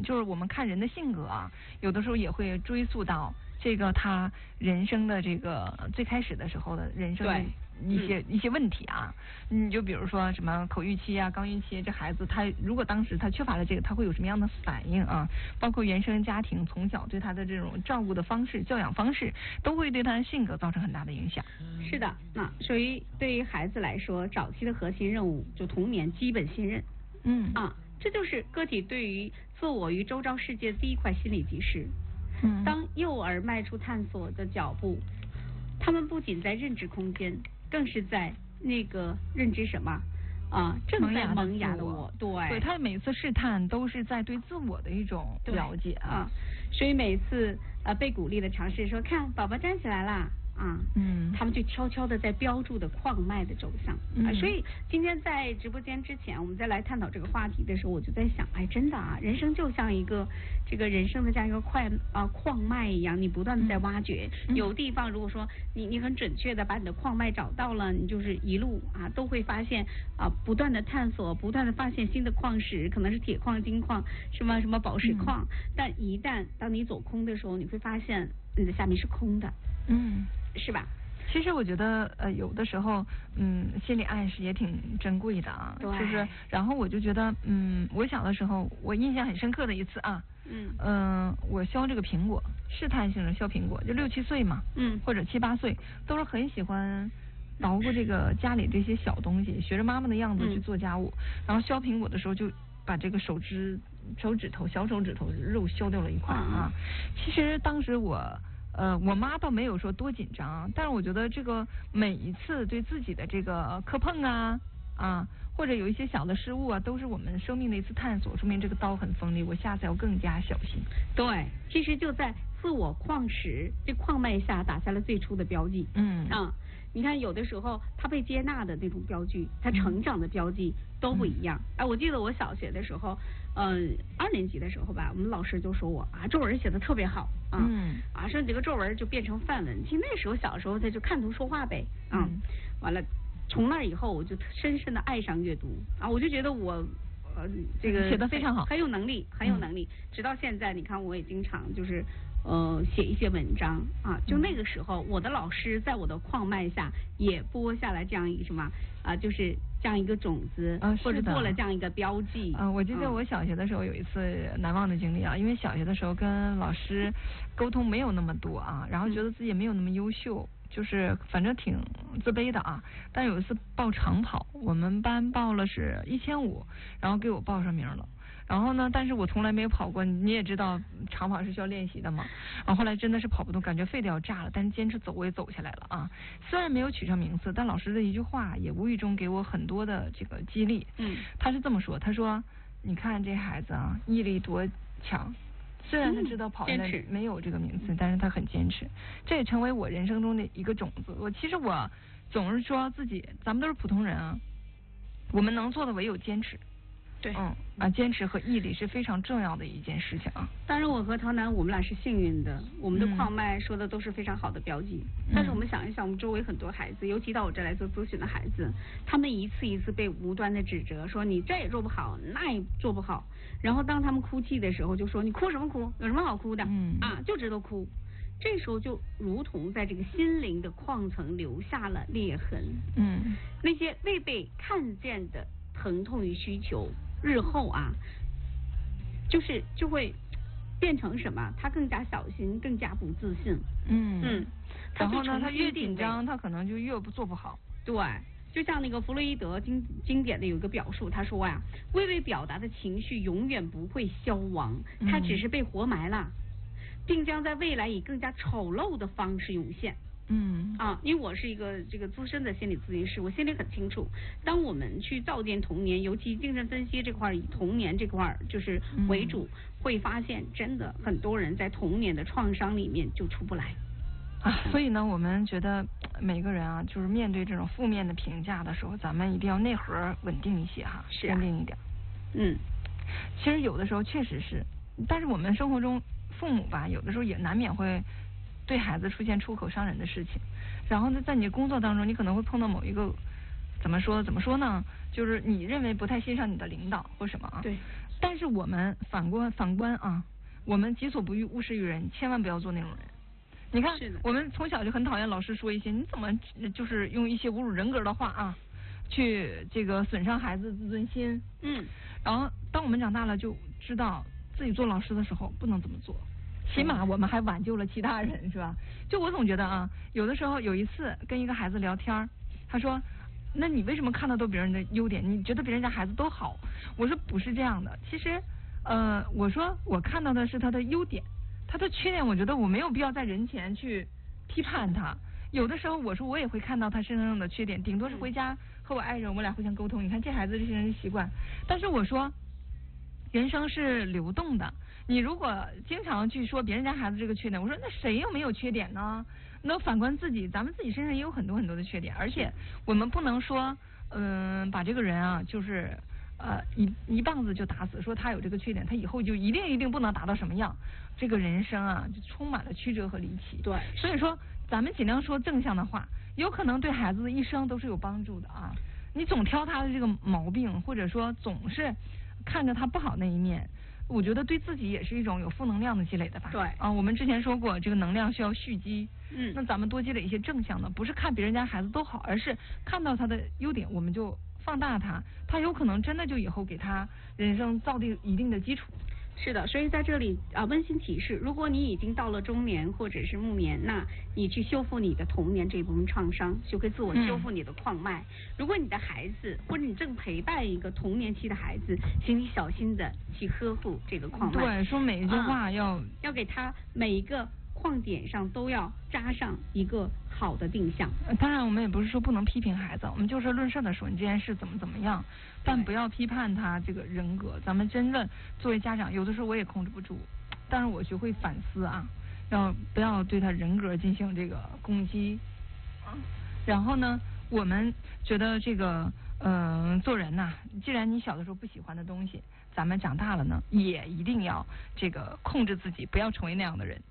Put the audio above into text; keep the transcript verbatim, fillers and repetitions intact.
就是我们看人的性格啊，有的时候也会追溯到这个他人生的这个最开始的时候的人生的一些、嗯、一些问题啊。你就比如说什么口欲期啊、肛欲期，这孩子他如果当时他缺乏了这个，他会有什么样的反应啊？包括原生家庭从小对他的这种照顾的方式、教养方式，都会对他的性格造成很大的影响。 是的，那所以对于孩子来说，早期的核心任务就童年基本信任。 嗯啊，这就是个体对于自我与周遭世界的第一块心理基石。 嗯， 当幼儿迈出探索的脚步，他们不仅在认知空间，更是在那个认知什么啊，正在萌芽的我。对， 对，他每次试探都是在对自我的一种了解啊。 啊，所以每次呃被鼓励的尝试说，看宝宝站起来啦。啊， 嗯， 他们就悄悄的在标注的矿脉的走向、 嗯、 啊，所以今天在直播间之前，我们再来探讨这个话题的时候，我就在想，哎，真的啊，人生就像一个这个人生的这样一个快啊矿脉一样，你不断的在挖掘， 嗯、 有地方如果说你你很准确的把你的矿脉找到了，你就是一路啊都会发现啊不断的探索，不断的发现新的矿石，可能是铁矿、金矿，什么什么宝石矿、嗯，但一旦当你走空的时候，你会发现你的下面是空的。 嗯。 是吧？ 其实我觉得呃有的时候嗯心理暗示也挺珍贵的啊，就是然后我就觉得嗯我小的时候我印象很深刻的一次啊， 嗯嗯、呃、我削这个苹果，试探性的削苹果，就六七岁嘛， 嗯或者七八岁都是很喜欢捣鼓这个家里这些小东西，学着妈妈的样子去做家务、嗯、然后削苹果的时候就把这个手指手指头小手指头肉削掉了一块啊、嗯、其实当时我呃，我妈倒没有说多紧张，但是我觉得这个每一次对自己的这个磕碰啊啊，或者有一些小的失误啊，都是我们生命的一次探索，说明这个刀很锋利，我下次要更加小心。 对，其实就在自我矿石这矿脉下打下了最初的标记。 嗯啊，你看有的时候他被接纳的那种标记，他成长的标记都不一样。哎、嗯啊，我记得我小学的时候，嗯、呃，二年级的时候吧，我们老师就说我啊，作文写的特别好啊， 嗯啊，说这个作文就变成范文。其实那时候小时候他就看图说话呗，啊， 嗯、 完了，从那以后我就深深的爱上阅读啊，我就觉得我。呃，这个写得非常好， 很有能力，很有能力。嗯、直到现在，你看我也经常就是呃写一些文章啊。就那个时候，嗯、我的老师在我的矿脉下也播下来这样一个什么啊，就是这样一个种子， 啊、 或者做了这样一个标记。 啊，我记得我小学的时候有一次难忘的经历啊，因为小学的时候跟老师沟通没有那么多啊，然后觉得自己也没有那么优秀。嗯就是反正挺自卑的啊，但有一次报长跑，我们班报了是一千五，然后给我报上名了。然后呢，但是我从来没有跑过，你也知道长跑是需要练习的嘛。然后后来真的是跑不动，感觉肺都要炸了，但是坚持走我也走下来了啊。虽然没有取上名次，但老师的一句话也无意中给我很多的这个激励。 嗯， 他是这么说，他说：“你看这孩子啊，毅力多强。”虽然他知道跑下来没有这个名次，嗯、但是他很坚持，这也成为我人生中的一个种子。我其实我总是说自己，咱们都是普通人啊，我们能做的唯有坚持。 对， 嗯啊，坚持和毅力是非常重要的一件事情啊。 当然，我和陶楠我们俩是幸运的，我们的矿脉说的都是非常好的标记。嗯、但是我们想一想，我们周围很多孩子，尤其到我这来做咨询的孩子，他们一次一次被无端的指责，说你这也做不好，那也做不好。然后当他们哭泣的时候，就说你哭什么哭？有什么好哭的？ 嗯啊，就知道哭。这时候就如同在这个心灵的矿层留下了裂痕。 嗯， 那些未被看见的疼痛与需求。日后啊，就是就会变成什么？他更加小心，更加不自信。 嗯嗯， 然后呢，他越紧张，他可能就越不做不好。 对，就像那个弗洛伊德经经典的有一个表述，他说呀，未被表达的情绪永远不会消亡，它只是被活埋了，嗯、并将在未来以更加丑陋的方式涌现。 嗯啊，因为我是一个这个资深的心理咨询师，我心里很清楚，当我们去造建童年，尤其精神分析这块以童年这块就是为主，嗯、会发现真的很多人在童年的创伤里面就出不来。 啊，所以呢，我们觉得每个人啊，就是面对这种负面的评价的时候，咱们一定要内核稳定一些哈， 是啊、 坚定一点。 嗯， 其实有的时候确实是，但是我们生活中父母吧，有的时候也难免会对孩子出现出口伤人的事情，然后呢，在你工作当中，你可能会碰到某一个怎么说怎么说呢？就是你认为不太欣赏你的领导或什么啊？ 对。 但是我们反观反观啊，我们己所不欲，勿施于人，千万不要做那种人。你看，我们从小就很讨厌老师说一些你怎么就是用一些侮辱人格的话啊，去这个损伤孩子自尊心。 嗯。 然后当我们长大了，就知道自己做老师的时候不能这么做。起码我们还挽救了其他人，是吧？就我总觉得啊，有的时候有一次跟一个孩子聊天，他说，那你为什么看到都别人的优点？你觉得别人家孩子都好？我说不是这样的，其实呃，我说我看到的是他的优点，他的缺点我觉得我没有必要在人前去批判他。有的时候我说我也会看到他身上的缺点，顶多是回家和我爱人我们俩互相沟通，你看这孩子这些人习惯。但是我说人生是流动的，你如果经常去说别人家孩子这个缺点，我说那谁又没有缺点呢？那反观自己，咱们自己身上也有很多很多的缺点，而且我们不能说，嗯、呃，把这个人啊，就是呃一一棒子就打死，说他有这个缺点，他以后就一定一定不能达到什么样。这个人生啊，就充满了曲折和离奇。 对， 所以说咱们尽量说正向的话，有可能对孩子的一生都是有帮助的啊。你总挑他的这个毛病，或者说总是看着他不好那一面，我觉得对自己也是一种有负能量的积累的吧。 对啊，我们之前说过，这个能量需要蓄积。 嗯， 那咱们多积累一些正向的，不是看别人家孩子都好，而是看到他的优点，我们就放大他，他有可能真的就以后给他人生造定一定的基础。 是的，所以在这里啊，温馨提示：如果你已经到了中年或者是暮年，那你去修复你的童年这一部分创伤，学会自我修复你的矿脉。嗯、如果你的孩子或者你正陪伴一个童年期的孩子，请你小心的去呵护这个矿脉。 对，说每一句话要、 嗯、要给他每一个矿点上都要扎上一个好的定向。 当然，我们也不是说不能批评孩子，我们就事论事的说你这件事怎么怎么样，但不要批判他这个人格。咱们真的作为家长，有的时候我也控制不住，但是我学会反思啊，要不要对他人格进行这个攻击啊？然后呢，我们觉得这个嗯、呃、做人呐、啊，既然你小的时候不喜欢的东西，咱们长大了呢，也一定要这个控制自己，不要成为那样的人。